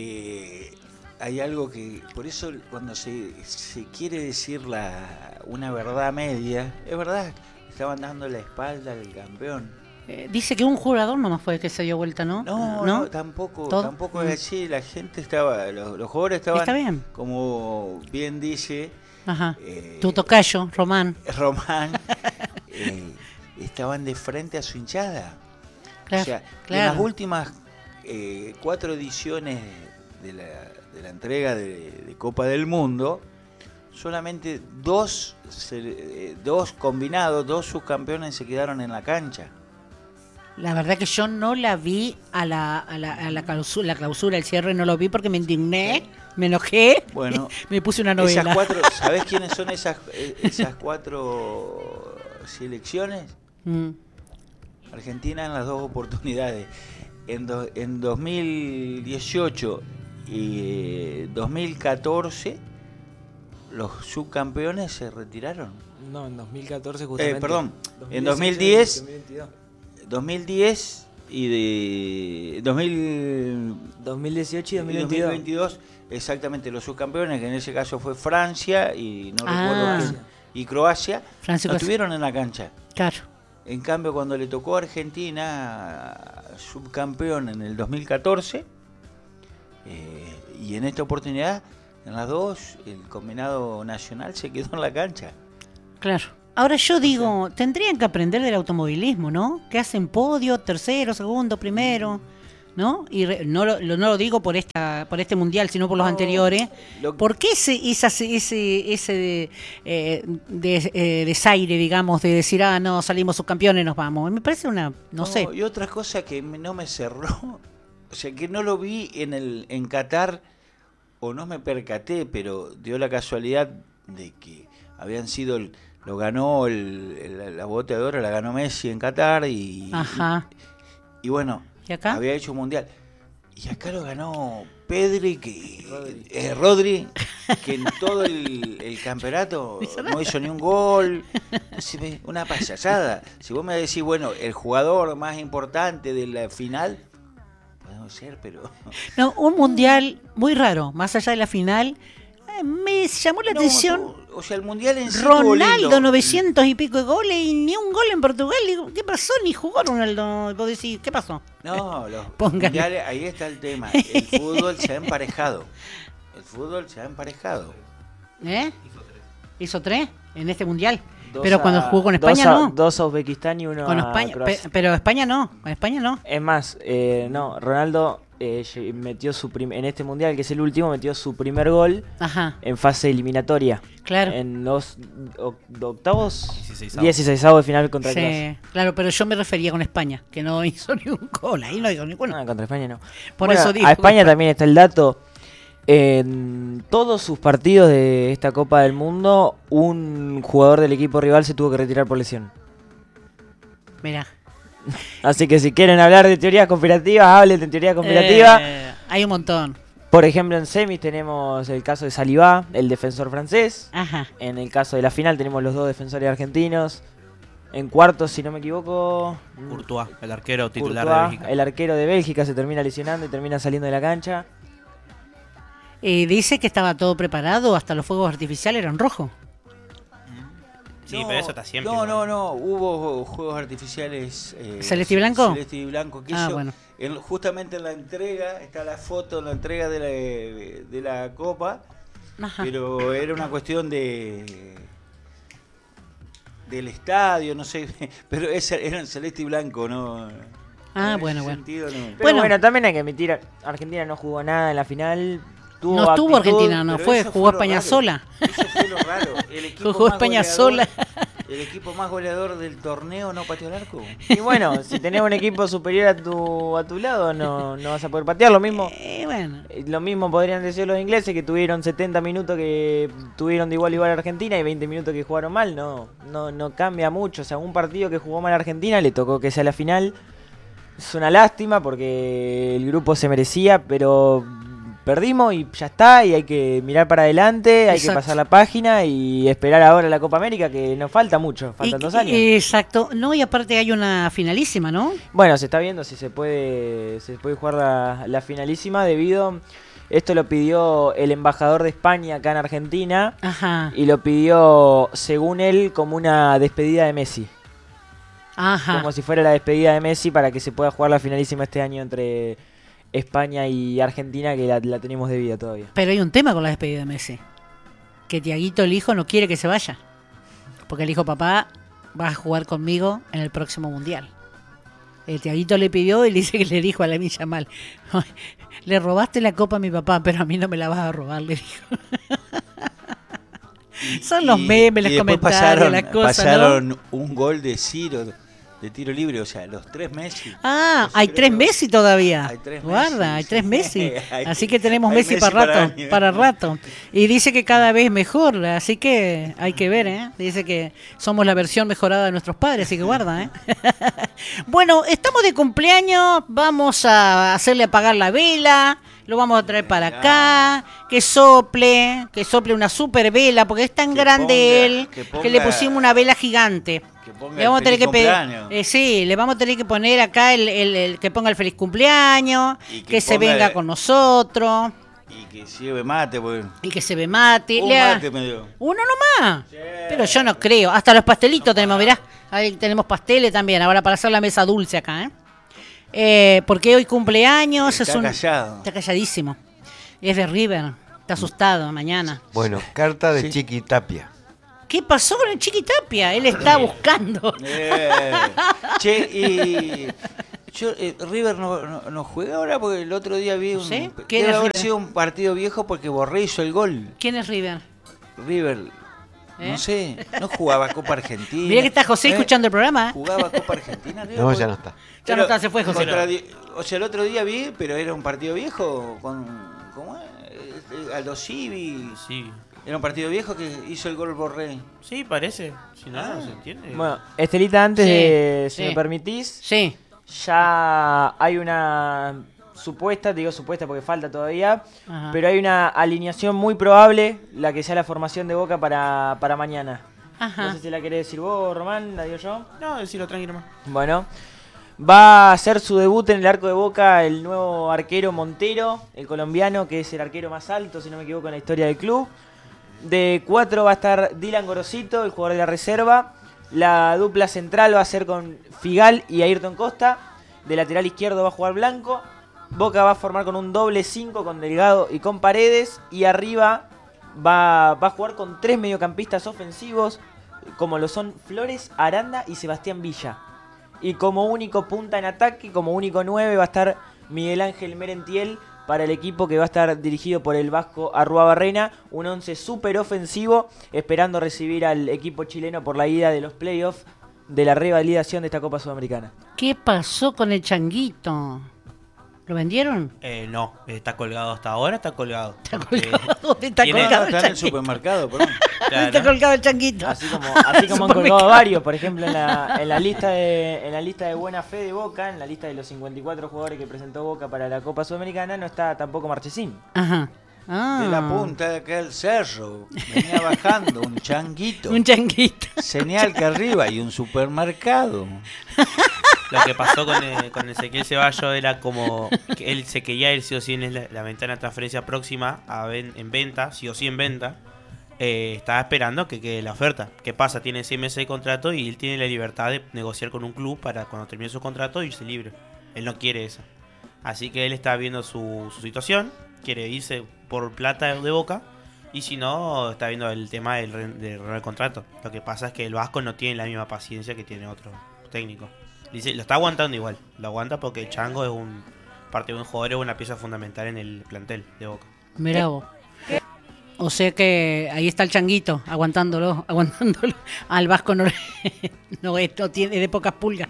eh, hay algo que, por eso cuando se, se quiere decir la, una verdad media, es verdad, estaban dando la espalda al campeón. Eh, dice que un jugador nomás fue el que se dio vuelta, ¿no? No, no, tampoco, ¿Todo? tampoco Mm. es así, la gente estaba, los, los jugadores estaban, Está bien. como bien dice Ajá. eh, Tu tocayo, Román. Román, eh, estaban de frente a su hinchada. Claro, O sea, claro. en las últimas eh, cuatro ediciones de la, de la entrega de, de Copa del Mundo, solamente dos, se- eh, dos combinados, dos subcampeones se quedaron en la cancha. La verdad que yo no la vi a la, a la, a la clausura, la clausura, el cierre, no lo vi porque me indigné, me enojé, Bueno, me puse una novela. Esas cuatro, ¿sabés quiénes son esas, eh, esas cuatro selecciones? Mm. Argentina en las dos oportunidades. En, do- en dos mil dieciocho y eh, dos mil catorce los subcampeones se retiraron. No, en dos mil catorce justamente. Eh, perdón, en dos mil dos mil diez, veintidós. dos mil diez y de dos mil, dos mil dieciocho y y dos mil dos mil veintidós. veintidós, exactamente los subcampeones, que en ese caso fue Francia y no Ah. recuerdo quién, y Croacia, Francia y no Croacia. estuvieron en la cancha. Claro. En cambio, cuando le tocó a Argentina, subcampeón en el dos mil catorce, eh, y en esta oportunidad, en las dos, el combinado nacional se quedó en la cancha. Claro. Ahora yo digo, tendrían que aprender del automovilismo, ¿no? Que hacen podio, tercero, segundo, primero, ¿no? Y re- no, lo, lo- no lo digo por esta por este mundial, sino por los No, anteriores. lo- ¿Por qué ese, esa- ese, ese eh, de- eh, desaire, digamos, de decir, ah, no, salimos subcampeones, nos vamos? Me parece una, no, sé. Y otra cosa que me- no me cerró, o sea, que no lo vi en el en Qatar, o no me percaté, pero dio la casualidad de que habían sido, el- lo ganó, el, el- la boteadora la ganó Messi en Qatar y, Ajá. y, y bueno, ¿Y acá? había hecho un mundial. Y acá lo ganó Pedri, que Rodri. eh, Rodri, que en todo el, el campeonato no hizo ni un gol. Se ve una payasada. Si vos me decís, bueno, el jugador más importante de la final, podemos ser, pero... No, un mundial muy raro, más allá de la final. eh, Me llamó la No, atención. tú- o sea, el mundial en sí estuvo Ronaldo, lindo. novecientos y pico de goles y ni un gol en Portugal. Digo, ¿qué pasó? Ni jugó Ronaldo. Vos decís, ¿qué pasó? No, los Póngale. mundiales, ahí está el tema. El fútbol se ha emparejado. el fútbol se ha emparejado. ¿Eh? Hizo tres en este mundial. Dos Pero a- cuando jugó con dos España a- no. Dos a Uzbekistán y uno Con a España, pe- Croacia. pero España no, con España no. Es más, eh, no, Ronaldo eh, lle- metió su prim- en este mundial, que es el último, metió su primer gol Ajá, en fase eliminatoria. claro. En los o- octavos, dieciseisavos. dieciseisavos de final contra Croacia. Sí, claro, pero yo me refería con España, que no hizo ni un gol, ahí no hizo ninguno. No, contra España no. Por Bueno, eso digo. a España también está el dato. En todos sus partidos de esta Copa del Mundo, un jugador del equipo rival se tuvo que retirar por lesión. Mirá. Así que si quieren hablar de teorías conspirativas, hablen de teoría conspirativa. Eh, hay un montón. Por ejemplo, en semis tenemos el caso de Saliba, el defensor francés. Ajá. En el caso de la final tenemos los dos defensores argentinos. En cuartos, si no me equivoco, Courtois, el arquero titular de Courtois, Bélgica. el arquero de Bélgica, se termina lesionando y termina saliendo de la cancha. Eh, dice que estaba todo preparado, hasta los fuegos artificiales eran rojos. Sí, pero eso está siempre. No, igual. no, no. Hubo juegos artificiales. Eh, ¿Celeste y blanco? Celeste y blanco. Que Ah, eso, bueno. en- justamente en la entrega, está la foto en la entrega de la, de la copa. Ajá. Pero era una cuestión de. Del estadio, no sé. Pero ese, eran celeste y blanco, ¿no? Ah, En bueno, ese bueno. sentido, no. Pero Bueno. bueno, también hay que admitir, Argentina no jugó nada en la final. Tuvo No estuvo actitud, Argentina, no pero fue, eso jugó fue lo España raro. sola. Eso fue lo raro. El equipo Jugó más España goleador- sola. El equipo más goleador del torneo no pateó el arco. Y bueno, si tenés un equipo superior a tu a tu lado, no, no vas a poder patear. Lo mismo Eh, bueno. eh, lo mismo podrían decir los ingleses, que tuvieron setenta minutos que tuvieron de igual a igual a Argentina y veinte minutos que jugaron mal. No, no, no cambia mucho. O sea, un partido que jugó mal a Argentina le tocó que sea la final. Es una lástima porque el grupo se merecía, pero perdimos y ya está, y hay que mirar para adelante, hay Exacto. que pasar la página y esperar ahora la Copa América, que nos falta mucho, faltan Y- dos años. Exacto. No, y aparte hay una finalísima, ¿no? Bueno, se está viendo si se puede se puede jugar la, la finalísima debido, esto lo pidió el embajador de España acá en Argentina Ajá. y lo pidió, según él, como una despedida de Messi. Ajá. Como si fuera la despedida de Messi para que se pueda jugar la finalísima este año entre España y Argentina, que la, la tenemos de vida todavía. Pero hay un tema con la despedida de Messi. Que Tiaguito, el hijo, no quiere que se vaya. Porque el hijo, papá, va a jugar conmigo en el próximo mundial. El Tiaguito le pidió y le dice que le dijo a la Villa Mal: le robaste la copa a mi papá, pero a mí no me la vas a robar, le dijo. Son los Y- memes, y los después comentarios, pasaron, las cosas, ¿no? pasaron un gol de Ciro de tiro libre, o sea, los tres Messi. Ah, Los hay tres secretos. Messi todavía. Hay tres Guarda, Messi. hay tres Messi. Hay- Así que tenemos hay Messi, Messi para para rato, años. para rato. Y dice que cada vez mejor, así que hay que ver, ¿eh? Dice que somos la versión mejorada de nuestros padres, así que guarda, ¿eh? Bueno, estamos de cumpleaños, vamos a hacerle apagar la vela, lo vamos a traer para acá, que sople, que sople una super vela, porque es tan Que grande ponga- él que que le ponga- pusimos una vela gigante. Que ponga Le vamos a el tener que feliz pedir, cumpleaños. eh, sí, le vamos a tener que poner acá el, el- el que ponga el feliz cumpleaños, Y que, que se ponga- venga con nosotros Y que sirve mate, porque y que se ve mate. un Le ha- mate me dio. Uno nomás. Pero yo no creo. Hasta los pastelitos tenemos, mirá. Ahí tenemos pasteles también, ahora para hacer la mesa dulce acá, ¿eh? Eh, porque hoy cumpleaños es Está un... callado. Está calladísimo. Es de River. Está asustado mañana. Bueno, carta de Sí. Chiqui Tapia. ¿Qué pasó con el Chiquitapia? Él está buscando. Eh, che, y yo, eh, River no, no, no juega ahora porque el otro día vi un. ¿Sí? ¿Quién Debe es haber River? sido un partido viejo porque Borré hizo el gol. ¿Quién es River? River, ¿Eh? no sé, no jugaba Copa Argentina. Mirá que está José ¿Eh? escuchando el programa. ¿eh? Jugaba Copa Argentina, River. No, ya no está. Ya no está, se fue, José. contra Di- O sea, el otro día vi, pero era un partido viejo con. ¿Cómo es? Eh, Aldo Civi. Sí. Era un partido viejo que hizo el gol Borré. Sí, parece. Si no, Ah. no se entiende. Bueno, Estelita, antes Sí, de, si sí. me permitís, Sí. ya hay una supuesta, te digo supuesta porque falta todavía, Ajá. pero hay una alineación muy probable, la que sea la formación de Boca para, para mañana. Ajá. No sé si la querés decir vos, Román, la digo yo. No, decirlo tranquilo más. Bueno, va a hacer su debut en el arco de Boca el nuevo arquero Montero, el colombiano, que es el arquero más alto, si no me equivoco, en la historia del club. De cuatro va a estar Dylan Gorosito, el jugador de la reserva. La dupla central va a ser con Figal y Ayrton Costa. De lateral izquierdo va a jugar Blanco. Boca va a formar con un doble cinco con Delgado y con Paredes. Y arriba va, va a jugar con tres mediocampistas ofensivos, como lo son Flores, Aranda y Sebastián Villa. Y como único punta en ataque, como único nueve, va a estar Miguel Ángel Merentiel para el equipo que va a estar dirigido por el vasco Arruabarrena. Un once súper ofensivo, esperando recibir al equipo chileno por la ida de los playoffs de la revalidación de esta Copa Sudamericana. ¿Qué pasó con el changuito? ¿Lo vendieron? Eh, no, está colgado hasta ahora, está colgado. Está Porque colgado. ¿Dónde está tiene- colgado Está el en el changuito? supermercado, perdón. ¿Dónde Claro. está colgado el changuito? Así como, así como han colgado varios, por ejemplo, en la, en la lista de en la lista de buena fe de Boca, en la lista de los cincuenta y cuatro jugadores que presentó Boca para la Copa Sudamericana, no está tampoco Marchesín. Ajá. Ah. De la punta de aquel cerro venía bajando un changuito. Un changuito. Señal que arriba hay un supermercado. Lo que pasó con, eh, con Ezequiel Ceballos era como que él se quería ir sí o sí en la, la ventana de transferencia próxima a ven- en venta, sí o sí en venta. Eh, estaba esperando que quede la oferta. ¿Qué pasa? Tiene seis meses de contrato y él tiene la libertad de negociar con un club para cuando termine su contrato irse libre. Él no quiere eso. Así que él está viendo su, su situación, quiere irse por plata de Boca. Y si no, está viendo el tema del, re- del renovar el contrato. Lo que pasa es que el Vasco no tiene la misma paciencia que tiene otro técnico. Dice, lo está aguantando igual. Lo aguanta porque el Chango es un parte de un jugador, es una pieza fundamental en el plantel de Boca. Mirá vos. O sea que ahí está el changuito, aguantándolo, aguantándolo. Al Vasco no, no, es- no tiene es de pocas pulgas.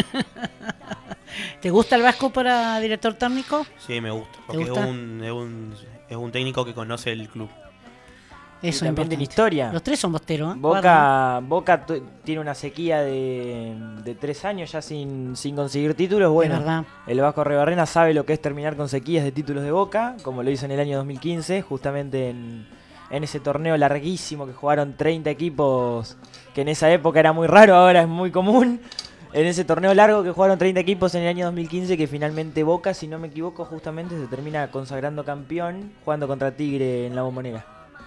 ¿Te gusta el Vasco para director técnico? Sí, me gusta. Porque es gusta? un, es, un, es un técnico que conoce el club. Y Eso es también de la importante. historia. Los tres son bosteros, ¿eh? Guarda. Boca, Boca tu- tiene una sequía de, de tres años ya sin, sin conseguir títulos. Bueno, Es verdad. el Vasco Arruabarrena sabe lo que es terminar con sequías de títulos de Boca, como lo hizo en el año dos mil quince, justamente en, en ese torneo larguísimo que jugaron treinta equipos, que en esa época era muy raro, ahora es muy común. En ese torneo largo que jugaron treinta equipos en el año dos mil quince, que finalmente Boca, si no me equivoco, justamente se termina consagrando campeón jugando contra Tigre en la Bombonera.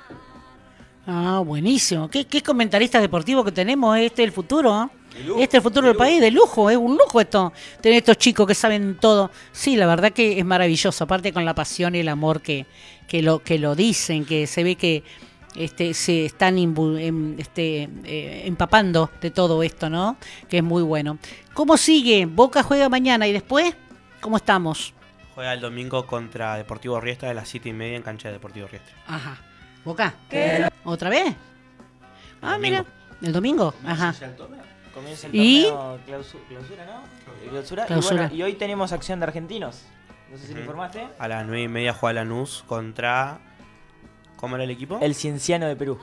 Ah, buenísimo. ¿Qué, qué comentaristas deportivos que tenemos? Este es el futuro, ¿eh? Este es el futuro del país, de lujo, es un lujo esto. Tener estos chicos que saben todo. Sí, la verdad que es maravilloso, aparte con la pasión y el amor que, que, lo, que lo dicen, que se ve que este, se están imbu- em- este, eh, empapando de todo esto, ¿no? Que es muy bueno. ¿Cómo sigue? Boca juega mañana y después, ¿cómo estamos? Juega el domingo contra Deportivo Riestra a las siete y media en cancha de Deportivo Riestra. Ajá. ¿Boca? ¿Otra vez? Ah, Domingo. mira. ¿El domingo? Ajá. Comienza el Y- torneo clausu- clausura, ¿no? Eh, Clausura. Clausura. Y, bueno, y hoy tenemos acción de argentinos. No sé si te Ujú. informaste. A las nueve y media juega Lanús contra... ¿Cómo era el equipo? El Cienciano de Perú.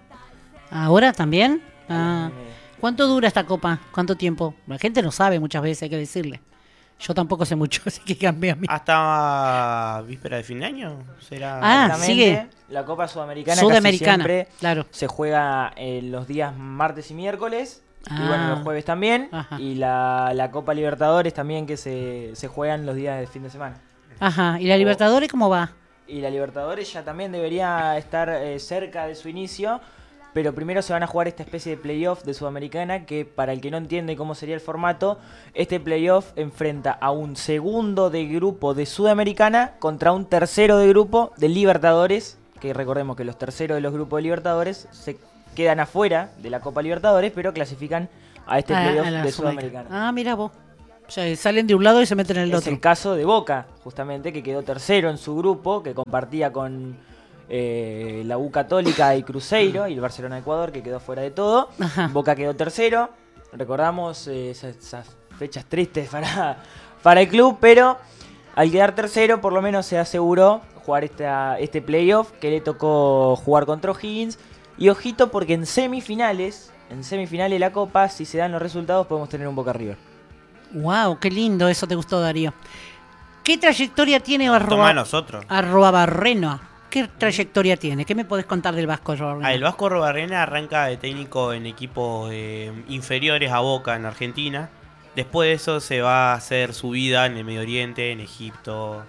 ¿Ahora también? Ah. Eh, ¿Cuánto dura esta copa? ¿Cuánto tiempo? La gente no sabe muchas veces, hay que decirle. Yo tampoco sé mucho, así que cambia a mí. Hasta víspera de fin de año. Será... Ah, exactamente, sigue. La Copa Sudamericana Sudamericana, casi siempre claro. se juega eh, los días martes y miércoles. Y Ah. bueno, los jueves también. Ajá. Y la, la Copa Libertadores también, que se, se juegan los días de fin de semana. Ajá. ¿Y la Libertadores cómo va? Y la Libertadores ya también debería estar eh, cerca de su inicio, pero primero se van a jugar esta especie de playoff de Sudamericana, que para el que no entiende cómo sería el formato, este playoff enfrenta a un segundo de grupo de Sudamericana contra un tercero de grupo de Libertadores, que recordemos que los terceros de los grupos de Libertadores se quedan afuera de la Copa Libertadores, pero clasifican a este Ah, playoff a la de Sudamericana. Sudamericana. Ah, mira vos. O sea, salen de un lado y se meten en el Es otro. el caso de Boca, justamente, que quedó tercero en su grupo, que compartía con eh, la U Católica y Cruzeiro, y el Barcelona de Ecuador, que quedó fuera de todo. Ajá. Boca quedó tercero. Recordamos eh, esas, esas fechas tristes para, para el club, pero al quedar tercero, por lo menos se aseguró jugar esta, este playoff, que le tocó jugar contra O'Higgins. Y ojito, porque en semifinales, en semifinales de la Copa, si se dan los resultados, podemos tener un Boca River. Wow, qué lindo, eso te gustó, Darío. ¿Qué trayectoria tiene Toma a Arroba, nosotros. Arroabarrena? ¿Qué trayectoria tiene? ¿Qué me podés contar del Vasco Arroabarrena? Ah, el Vasco Robarrena arranca de técnico en equipos eh, inferiores a Boca en Argentina. Después de eso se va a hacer su vida en el Medio Oriente, en Egipto,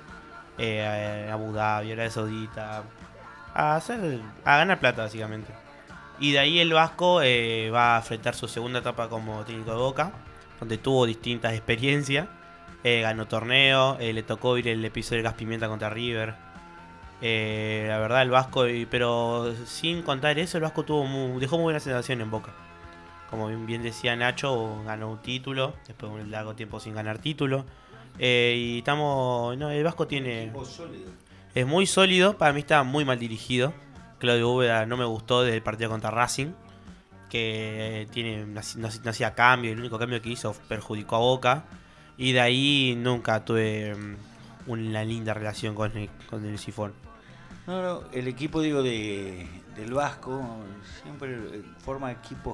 eh, en Abu Dhabi, Arabia Saudita. A, hacer, a ganar plata básicamente. Y de ahí el Vasco eh, va a enfrentar su segunda etapa como técnico de Boca, donde tuvo distintas experiencias. Eh, ganó torneo, eh, le tocó ir el episodio del Gas Pimienta contra River. Eh, la verdad, el Vasco, y- pero sin contar eso, el Vasco tuvo muy- dejó muy buena sensación en Boca. Como bien, bien decía Nacho, ganó un título, después de un largo tiempo sin ganar título. Eh, y estamos. No, el Vasco tiene. Equipo sólido. Es muy sólido, para mí está muy mal dirigido. Claudio Úbeda no me gustó del partido contra Racing, que tiene no, no hacía cambio, el único cambio que hizo perjudicó a Boca. Y de ahí nunca tuve mm, una linda relación con el, con el Sifón. No, no, el equipo, digo, de, del Vasco siempre eh, forma equipos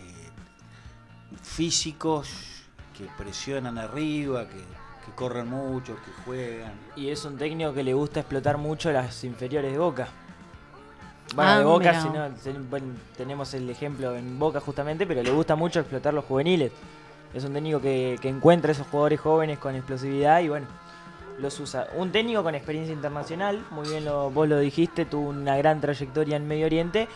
eh, físicos que presionan arriba, que, que corren mucho, que juegan. Y es un técnico que le gusta explotar mucho las inferiores de Boca. Bueno, Ah, de Boca, mirá. si no, ten- bueno, tenemos el ejemplo en Boca justamente, pero le gusta mucho explotar los juveniles. Es un técnico que, que encuentra esos jugadores jóvenes con explosividad y bueno, los usa. Un técnico con experiencia internacional, muy bien lo, vos lo dijiste, tuvo una gran trayectoria en Medio Oriente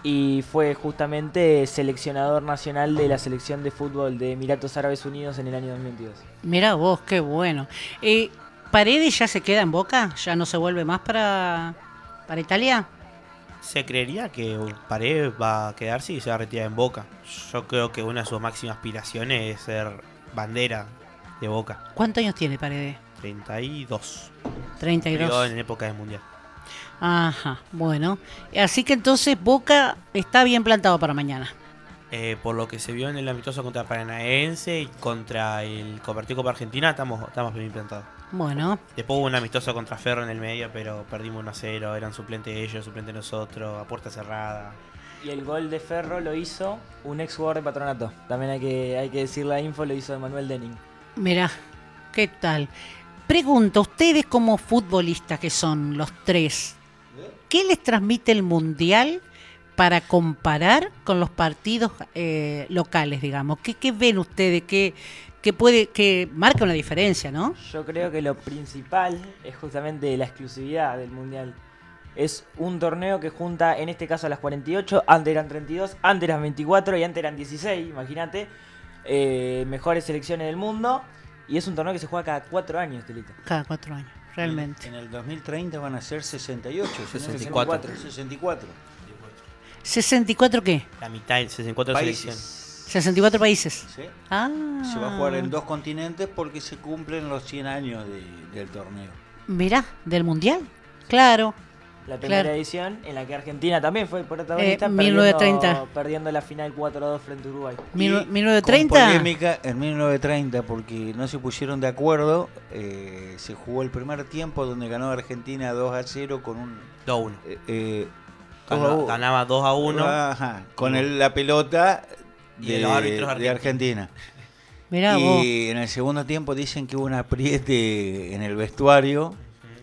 y fue justamente seleccionador nacional de la selección de fútbol de Emiratos Árabes Unidos en el año dos mil veintidós. Mirá vos, qué bueno. Eh, ¿Paredes ya se queda en Boca? ¿Ya no se vuelve más para, para Italia? Se creería que Paredes va a quedarse y se va a retirar en Boca. Yo creo que una de sus máximas aspiraciones es ser bandera de Boca. ¿Cuántos años tiene Paredes? treinta y dos. treinta y Murió dos. en época del Mundial. Ajá, bueno. Así que entonces Boca está bien plantado para mañana. Eh, por lo que se vio en el amistoso contra Paranaense y contra el Partido Copa Argentina, estamos, estamos bien implantados. Bueno, Después hubo un amistoso contra Ferro en el medio, pero perdimos uno a cero. Eran suplentes ellos, suplentes nosotros, a puerta cerrada. Y el gol de Ferro lo hizo un ex jugador de Patronato. También hay que, hay que decir la info, lo hizo Manuel Denning. mirá, ¿qué tal? Pregunto, ustedes como futbolistas que son los tres, ¿qué les transmite el Mundial para comparar con los partidos eh, locales, digamos? ¿Qué, qué ven ustedes? ¿Qué, qué puede, que marca una diferencia, no? Yo creo que lo principal es justamente la exclusividad del Mundial. Es un torneo que junta, en este caso a las cuarenta y ocho, antes eran treinta y dos, antes eran veinticuatro y antes eran dieciséis, imagínate. Eh, mejores selecciones del mundo. Y es un torneo que se juega cada cuatro años, Telito. Cada cuatro años, realmente. En el dos mil treinta van a ser sesenta y ocho, sesenta y cuatro. sesenta y cuatro ¿sesenta y cuatro qué? La mitad, el sesenta y cuatro selecciones. países. ¿sesenta y cuatro países? ¿Sí? Ah. Se va a jugar en dos continentes porque se cumplen los cien años de- del torneo. Mirá, ¿del Mundial? Claro. La primera Claro. edición en la que Argentina también fue protagonista, Eh, mil novecientos treinta. perdiendo, perdiendo la final cuatro a dos frente a Uruguay. Mil- Y mil novecientos con treinta. polémica en mil novecientos treinta porque no se pusieron de acuerdo. eh, se jugó el primer tiempo donde ganó Argentina dos a cero con un... dos a uno. eh, eh, Ganó- dos a uno. ganaba dos a uno. Ajá, con el- la pelota Y de, de los árbitros de Argentina. Mirá vos. Y en el segundo tiempo dicen que hubo un apriete en el vestuario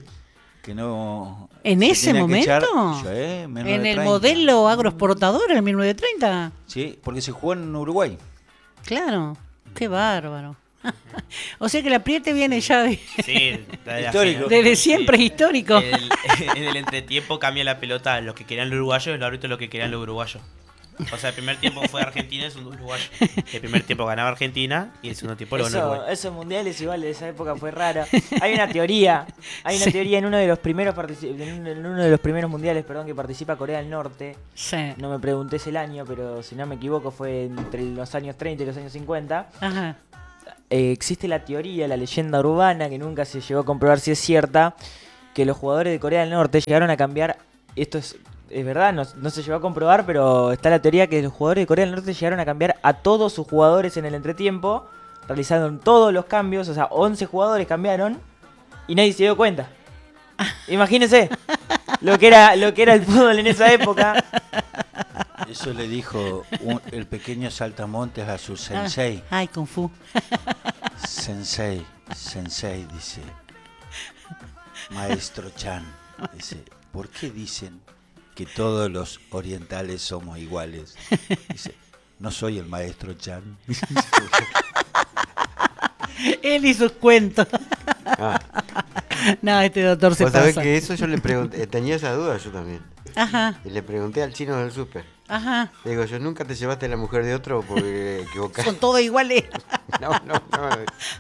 que no... ¿En se ese tenía que echar- momento? Sí, ¿En el mil novecientos treinta. modelo agroexportador en mil novecientos treinta? Sí, porque se jugó en Uruguay. Claro. Qué bárbaro. O sea que el apriete viene ya de- Sí, la- la Histórico. final. desde siempre, es histórico. El- en el entretiempo cambia la pelota los que querían los uruguayos y los árbitros los que querían los uruguayos. O sea, el primer tiempo fue Argentina y el segundo Uruguay. El primer tiempo ganaba Argentina y el segundo tiempo lo ganó Eso, Uruguay. esos mundiales igual de esa época fue raro. Hay una teoría, hay una Sí. teoría en uno de los primeros partici- en uno- en uno de los primeros mundiales, perdón, que participa Corea del Norte. Sí. No me preguntes el año, pero si no me equivoco fue entre los años treinta y los años cincuenta. Ajá. Eh, existe la teoría, la leyenda urbana, que nunca se llegó a comprobar si es cierta, que los jugadores de Corea del Norte llegaron a cambiar, esto es, es verdad, no, no se llegó a comprobar, pero está la teoría que los jugadores de Corea del Norte llegaron a cambiar a todos sus jugadores en el entretiempo, realizaron todos los cambios, o sea, once jugadores cambiaron y nadie se dio cuenta. Imagínense lo que era, lo que era el fútbol en esa época. Eso le dijo un- el pequeño saltamontes a su sensei. Ah, ay, Kung Fu. Sensei, sensei, dice. Maestro Chan, dice, ¿por qué dicen que todos los orientales somos iguales? Dice, no soy el maestro Chan. Él y sus cuentos. Ah, No, este doctor se vos sabés pasa. que eso yo le pregunté, tenía esa duda yo también. Ajá, Y le pregunté al chino del súper. ajá. Le digo, yo nunca te llevaste la mujer de otro porque equivocaste. Son todos iguales. No, no, no.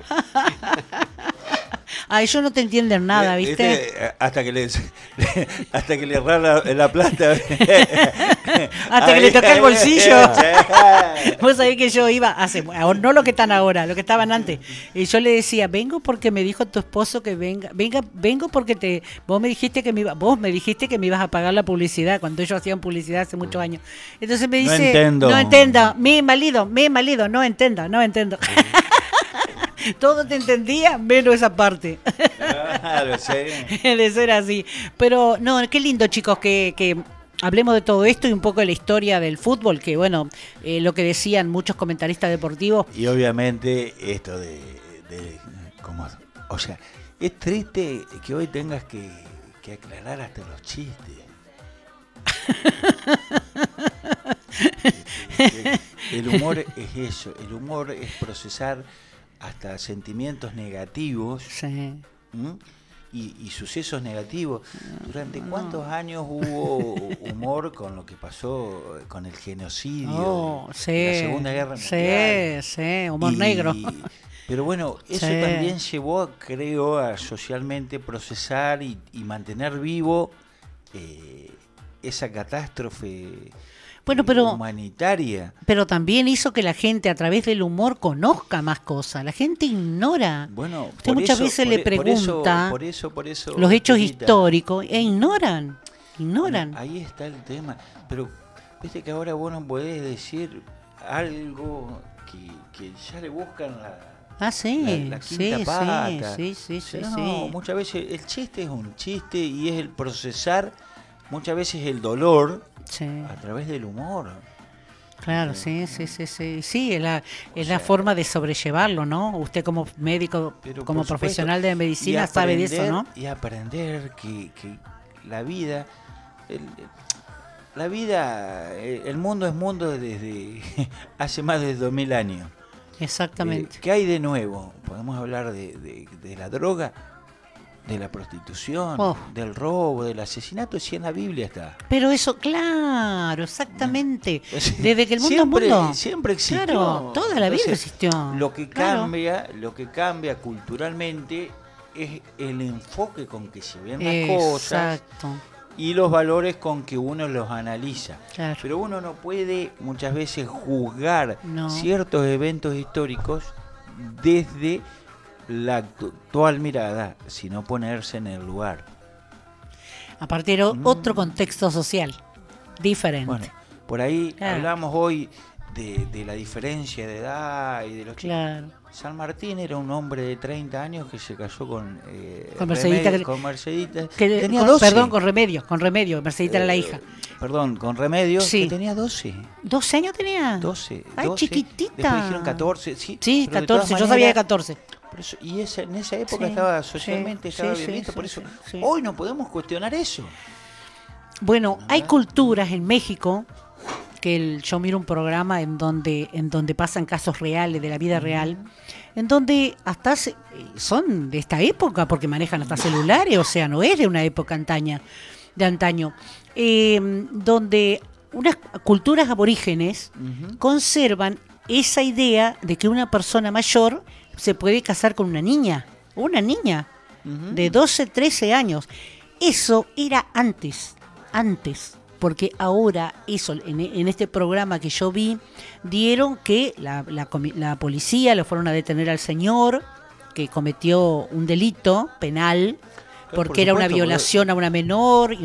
Ay, ellos no te entienden nada, Eh, ¿viste? este, hasta que le hasta que le errar la, la plata. Hasta que le toqué el bolsillo. Vos sabés que yo iba, hace, no lo que están ahora, lo que estaban antes. Y yo le decía, vengo porque me dijo tu esposo que venga, venga, vengo porque te, vos me dijiste que me iba, vos me dijiste que me ibas a pagar la publicidad, cuando ellos hacían publicidad hace muchos años. Entonces me No dice, entiendo. no entiendo, mi marido, mi marido, no entiendo, no entiendo. Todo te entendía, menos esa parte. Claro, sí. De ser así. Pero no, qué lindo, chicos, que, que hablemos de todo esto y un poco de la historia del fútbol, que bueno, eh, lo que decían muchos comentaristas deportivos. Y obviamente esto de, de como, o sea, es triste que hoy tengas que, que aclarar hasta los chistes. El humor es eso, el humor es procesar hasta sentimientos negativos. Sí. ¿Mm? Y, y sucesos negativos. ¿Durante cuántos años hubo humor con lo que pasó con el genocidio, Oh, sí, la Segunda Guerra Mundial? Sí, sí, humor Y- negro. Pero bueno, eso Sí. también llevó, creo, a socialmente procesar y, y mantener vivo eh, esa catástrofe Bueno, eh, pero- humanitaria. Pero también hizo que la gente a través del humor conozca más cosas. La gente ignora Bueno, Usted por muchas eso- veces por le e- por eso- pregunta por eso, por eso, los hechos Pepita, históricos e ignoran, ignoran. Ahí está el tema. Pero viste que ahora vos no podés decir algo que, que ya le buscan la, Ah, sí, la, la sí, quinta sí, pata. sí, sí, sí, No, sí. muchas veces el chiste es un chiste y es el procesar muchas veces el dolor Sí, a través del humor. claro, sí, sí, sí, sí. Sí, es la, es O la sea, forma de sobrellevarlo, ¿no? Usted como médico, Pero como por supuesto, profesional de medicina y sabe de eso, aprender- ¿no? Y aprender que, que la vida, el- la vida, el el mundo es mundo desde hace más de dos mil años. Exactamente. Eh, ¿Qué hay de nuevo? Podemos hablar de, de- de la droga, de la prostitución, Oh. del robo, del asesinato, si en la Biblia está. Pero eso, claro, exactamente. Pues, Desde que el mundo siempre, es mundo. Siempre existió. Claro, toda la vida Entonces, existió. Lo que Claro. cambia, lo que cambia culturalmente es el enfoque con que se ven las cosas Exacto, y los valores con que uno los analiza. claro. Pero uno no puede muchas veces juzgar No. ciertos eventos históricos desde la actu- actual mirada, sino ponerse en el lugar. Aparte era Mm. otro contexto social, diferente. Bueno, por ahí Claro. hablamos hoy de, de la diferencia de edad y de los chicos. Claro. San Martín era un hombre de treinta años que se casó con eh, Con Mercedita, Remedio- que- con Mercedita. Que- tenía con- doce. Perdón, con Remedio, con Remedio. Mercedita era la Eh, hija. Perdón, con Remedio, Sí. que tenía doce. ¿doce años tenía? doce. Ay, doce. chiquitita. Después dijeron catorce. Sí, Sí, pero de todas catorce. Yo sabía de maneras, catorce. por eso- y esa, en esa época Sí, estaba sí, socialmente, sí, estaba sí, bien visto. sí, Por eso, sí, sí. hoy no podemos cuestionar eso. Bueno, hay culturas en México que el- yo miro un programa en donde en donde pasan casos reales de la vida real, en donde hasta hace- son de esta época porque manejan hasta celulares, o sea, no es de una época antaña, de antaño, eh, donde unas culturas aborígenes Ujú. conservan esa idea de que una persona mayor se puede casar con una niña, una niña Ujú. de doce, trece años. Eso era antes, antes, porque ahora eso, en, en este programa que yo vi, dieron que la, la comi- la policía lo fueron a detener al señor que cometió un delito penal por porque era una supuesto, violación a una menor.